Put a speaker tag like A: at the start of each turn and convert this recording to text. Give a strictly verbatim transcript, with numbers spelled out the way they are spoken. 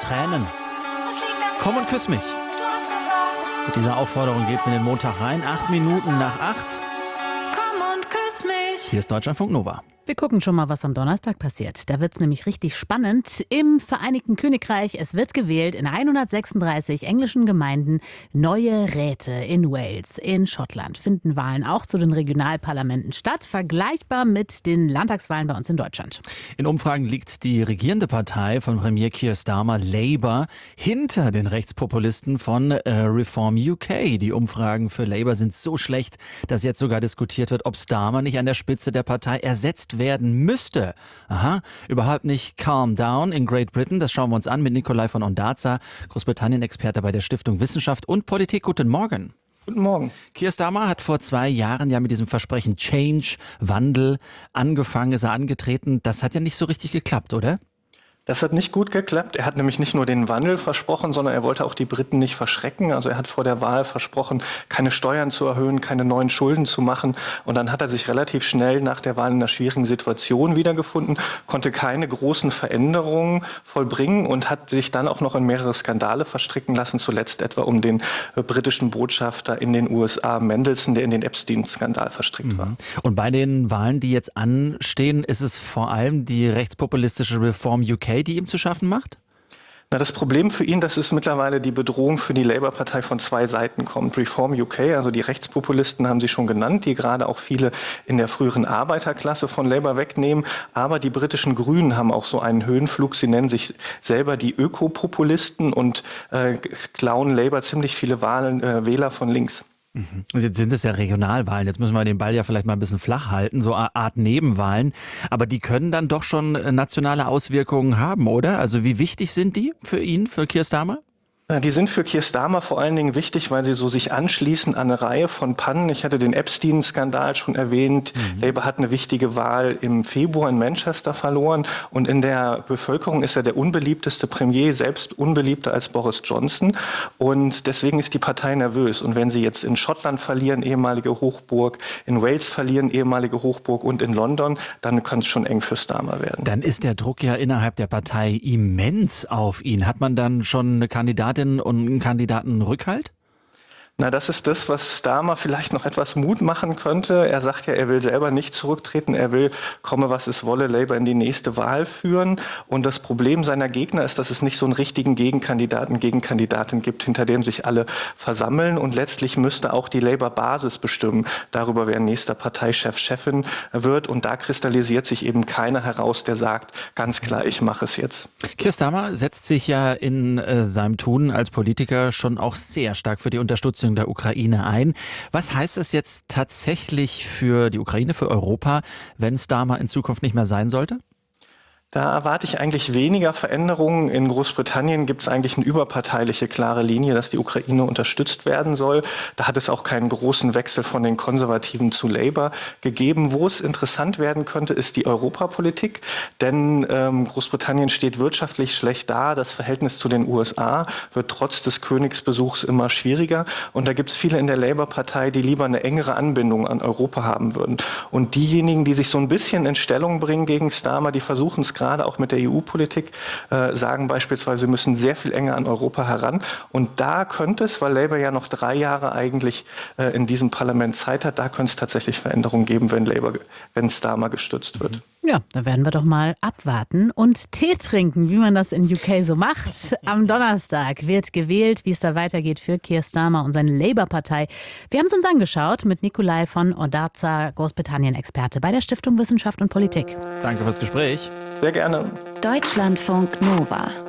A: Tränen. Komm und küss mich. Mit dieser Aufforderung geht's in den Montag rein. Acht Minuten nach acht.
B: Komm und küss mich.
A: Hier ist Deutschlandfunk Nova.
B: Wir gucken schon mal, was am Donnerstag passiert. Da wird's nämlich richtig spannend. Im Vereinigten Königreich, es wird gewählt in hundertsechsunddreißig englischen Gemeinden neue Räte. In Wales, in Schottland finden Wahlen auch zu den Regionalparlamenten statt. Vergleichbar mit den Landtagswahlen bei uns in Deutschland.
A: In Umfragen liegt die regierende Partei von Premier Keir Starmer, Labour, hinter den Rechtspopulisten von äh, Reform U K. Die Umfragen für Labour sind so schlecht, dass jetzt sogar diskutiert wird, ob Starmer nicht an der Spitze der Partei ersetzt werden müsste. Aha, überhaupt nicht calm down in Great Britain. Das schauen wir uns an mit Nikolai von Ondarza, Großbritannien-Experte bei der Stiftung Wissenschaft und Politik. Guten Morgen.
C: Guten Morgen.
A: Keir Starmer hat vor zwei Jahren ja mit diesem Versprechen Change, Wandel angefangen, ist er angetreten. Das hat ja nicht so richtig geklappt, oder?
C: Das hat nicht gut geklappt. Er hat nämlich nicht nur den Wandel versprochen, sondern er wollte auch die Briten nicht verschrecken. Also er hat vor der Wahl versprochen, keine Steuern zu erhöhen, keine neuen Schulden zu machen. Und dann hat er sich relativ schnell nach der Wahl in einer schwierigen Situation wiedergefunden, konnte keine großen Veränderungen vollbringen und hat sich dann auch noch in mehrere Skandale verstricken lassen, zuletzt etwa um den äh, britischen Botschafter in den U S A, Mendelssohn, der in den Epstein-Skandal verstrickt war.
A: Und bei den Wahlen, die jetzt anstehen, ist es vor allem die rechtspopulistische Reform U K, die ihm zu schaffen macht?
C: Na, das Problem für ihn, dass es mittlerweile die Bedrohung für die Labour-Partei von zwei Seiten kommt. Reform U K, also die Rechtspopulisten haben Sie schon genannt, die gerade auch viele in der früheren Arbeiterklasse von Labour wegnehmen. Aber die britischen Grünen haben auch so einen Höhenflug. Sie nennen sich selber die Ökopopulisten und äh, klauen Labour ziemlich viele Wahlen, äh, Wähler von links.
A: Und jetzt sind es ja Regionalwahlen. Jetzt müssen wir den Ball ja vielleicht mal ein bisschen flach halten, so eine Art Nebenwahlen. Aber die können dann doch schon nationale Auswirkungen haben, oder? Also wie wichtig sind die für ihn, für Keir Starmer?
C: Die sind für Keir Starmer vor allen Dingen wichtig, weil sie so sich anschließen an eine Reihe von Pannen. Ich hatte den Epstein-Skandal schon erwähnt. Mhm. Labour hat eine wichtige Wahl im Februar in Manchester verloren. Und in der Bevölkerung ist er der unbeliebteste Premier, selbst unbeliebter als Boris Johnson. Und deswegen ist die Partei nervös. Und wenn sie jetzt in Schottland verlieren, ehemalige Hochburg, in Wales verlieren, ehemalige Hochburg und in London, dann kann es schon eng für Starmer werden.
A: Dann ist der Druck ja innerhalb der Partei immens auf ihn. Hat man dann schon eine Kandidatin und einen Kandidaten Rückhalt?
C: Na, das ist das, was Starmer vielleicht noch etwas Mut machen könnte. Er sagt ja, er will selber nicht zurücktreten. Er will, komme was es wolle, Labour in die nächste Wahl führen. Und das Problem seiner Gegner ist, dass es nicht so einen richtigen Gegenkandidaten, Gegenkandidatin gibt, hinter dem sich alle versammeln. Und letztlich müsste auch die Labour-Basis bestimmen darüber, wer nächster Parteichef, Chefin wird. Und da kristallisiert sich eben keiner heraus, der sagt, ganz klar, ich mache es jetzt.
A: Keir Starmer setzt sich ja in äh, seinem Tun als Politiker schon auch sehr stark für die Unterstützung der Ukraine ein. Was heißt es jetzt tatsächlich für die Ukraine, für Europa, wenn Starmer in Zukunft nicht mehr sein sollte?
C: Da erwarte ich eigentlich weniger Veränderungen. In Großbritannien gibt es eigentlich eine überparteiliche, klare Linie, dass die Ukraine unterstützt werden soll. Da hat es auch keinen großen Wechsel von den Konservativen zu Labour gegeben. Wo es interessant werden könnte, ist die Europapolitik. Denn ähm, Großbritannien steht wirtschaftlich schlecht da. Das Verhältnis zu den U S A wird trotz des Königsbesuchs immer schwieriger. Und da gibt es viele in der Labour-Partei, die lieber eine engere Anbindung an Europa haben würden. Und diejenigen, die sich so ein bisschen in Stellung bringen gegen Starmer, die versuchen es gerade gerade auch mit der E U-Politik, äh, sagen beispielsweise, wir müssen sehr viel enger an Europa heran. Und da könnte es, weil Labour ja noch drei Jahre eigentlich äh, in diesem Parlament Zeit hat, da könnte es tatsächlich Veränderungen geben, wenn Labour, wenn Starmer gestützt wird.
B: Ja, da werden wir doch mal abwarten und Tee trinken, wie man das in U K so macht. Am Donnerstag wird gewählt, wie es da weitergeht für Keir Starmer und seine Labour-Partei. Wir haben es uns angeschaut mit Nikolai von Ondarza, Großbritannien-Experte bei der Stiftung Wissenschaft und Politik.
A: Danke fürs Gespräch.
C: Sehr gerne.
D: Deutschlandfunk Nova.